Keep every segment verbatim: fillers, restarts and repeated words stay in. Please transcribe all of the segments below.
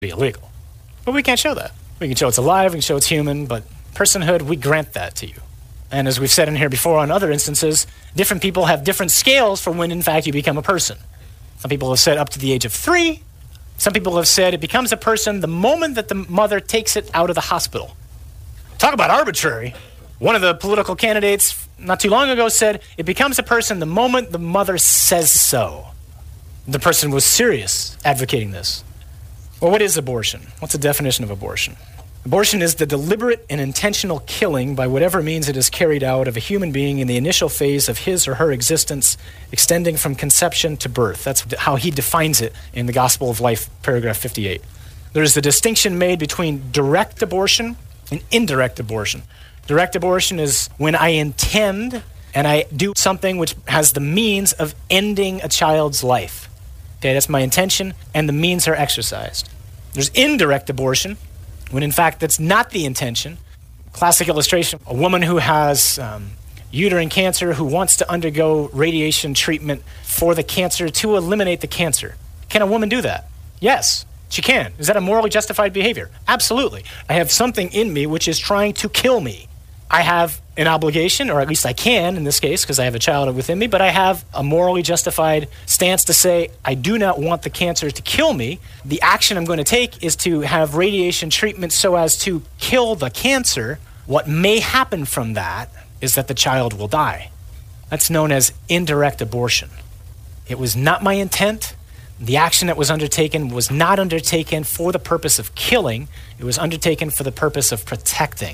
be illegal. But we can't show that. We can show it's alive, we can show it's human, but personhood, we grant that to you. And as we've said in here before on other instances, different people have different scales for when, in fact, you become a person. Some people have said up to the age of three. Some people have said it becomes a person the moment that the mother takes it out of the hospital. Talk about arbitrary. One of the political candidates not too long ago said it becomes a person the moment the mother says so. The person was serious advocating this. Well, what is abortion? What's the definition of abortion? Abortion is the deliberate and intentional killing by whatever means it is carried out of a human being in the initial phase of his or her existence, extending from conception to birth. That's how he defines it in the Gospel of Life, paragraph fifty-eight. There is the distinction made between direct abortion and indirect abortion. Direct abortion is when I intend and I do something which has the means of ending a child's life. Okay, that's my intention, and the means are exercised. There's indirect abortion, when in fact that's not the intention. Classic illustration, a woman who has um, uterine cancer who wants to undergo radiation treatment for the cancer to eliminate the cancer. Can a woman do that? Yes, she can. Is that a morally justified behavior? Absolutely. I have something in me which is trying to kill me. I have an obligation, or at least I can in this case, because I have a child within me, but I have a morally justified stance to say, I do not want the cancer to kill me. The action I'm going to take is to have radiation treatment so as to kill the cancer. What may happen from that is that the child will die. That's known as indirect abortion. It was not my intent. The action that was undertaken was not undertaken for the purpose of killing. It was undertaken for the purpose of protecting.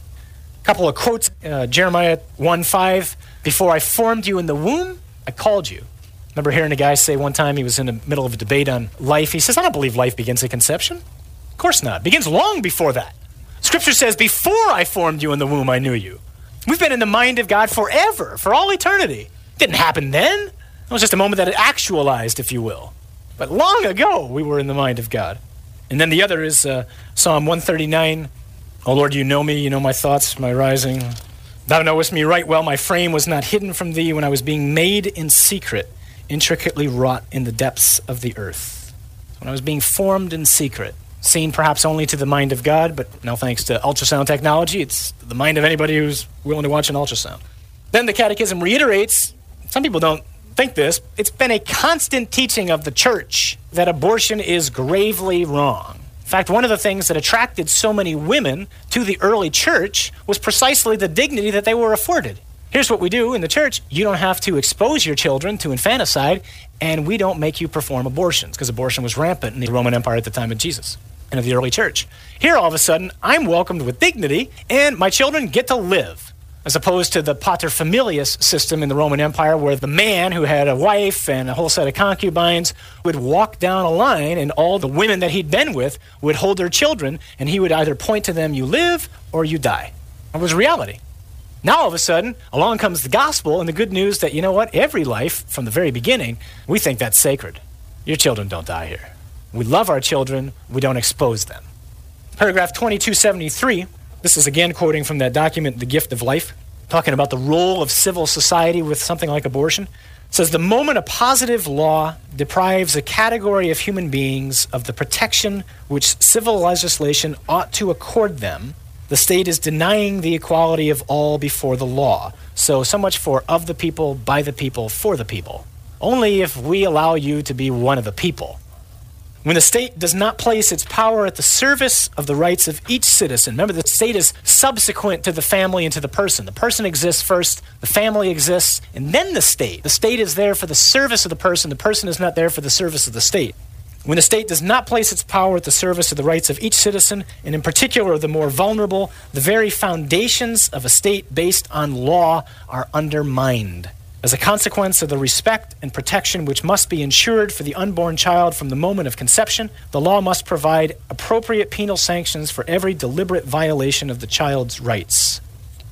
Couple of quotes, uh, Jeremiah one five, before I formed you in the womb, I called you. Remember hearing a guy say one time, he was in the middle of a debate on life. He says, I don't believe life begins at conception. Of course not. It begins long before that. Scripture says, before I formed you in the womb, I knew you. We've been in the mind of God forever, for all eternity. It didn't happen then. It was just a moment that it actualized, if you will. But long ago, we were in the mind of God. And then the other is uh, Psalm one thirty-nine, O Lord, you know me, you know my thoughts, my rising. Thou knowest me right well. My frame was not hidden from thee when I was being made in secret, intricately wrought in the depths of the earth. When I was being formed in secret, seen perhaps only to the mind of God, but now thanks to ultrasound technology, it's the mind of anybody who's willing to watch an ultrasound. Then the Catechism reiterates, some people don't think this, it's been a constant teaching of the church that abortion is gravely wrong. In fact, one of the things that attracted so many women to the early church was precisely the dignity that they were afforded. Here's what we do in the church. You don't have to expose your children to infanticide, and we don't make you perform abortions, because abortion was rampant in the Roman Empire at the time of Jesus and of the early church. Here, all of a sudden, I'm welcomed with dignity, and my children get to live, as opposed to the paterfamilias system in the Roman Empire, where the man who had a wife and a whole set of concubines would walk down a line, and all the women that he'd been with would hold their children, and he would either point to them, you live or you die. That was reality. Now, all of a sudden, along comes the gospel and the good news that, you know what, every life from the very beginning, we think that's sacred. Your children don't die here. We love our children. We don't expose them. Paragraph twenty-two seventy-three, this is again quoting from that document, The Gift of Life, talking about the role of civil society with something like abortion. It says, the moment a positive law deprives a category of human beings of the protection which civil legislation ought to accord them, the state is denying the equality of all before the law. So, so much for of the people, by the people, for the people. Only if we allow you to be one of the people. When the state does not place its power at the service of the rights of each citizen. Remember, the state is subsequent to the family and to the person. The person exists first, the family exists, and then the state. The state is there for the service of the person. The person is not there for the service of the state. When the state does not place its power at the service of the rights of each citizen, and in particular the more vulnerable, the very foundations of a state based on law are undermined. As a consequence of the respect and protection which must be ensured for the unborn child from the moment of conception, the law must provide appropriate penal sanctions for every deliberate violation of the child's rights.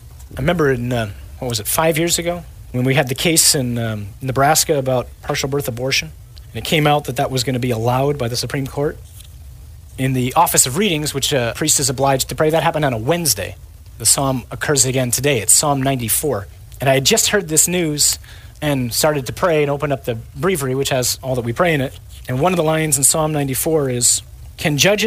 I remember in, uh, what was it, five years ago, when we had the case in um, Nebraska about partial birth abortion, and it came out that that was going to be allowed by the Supreme Court. In the Office of Readings, which a priest is obliged to pray, that happened on a Wednesday. The psalm occurs again today. It's Psalm ninety-four. And I had just heard this news and started to pray and opened up the breviary, which has all that we pray in it. And one of the lines in Psalm ninety-four is, Can judges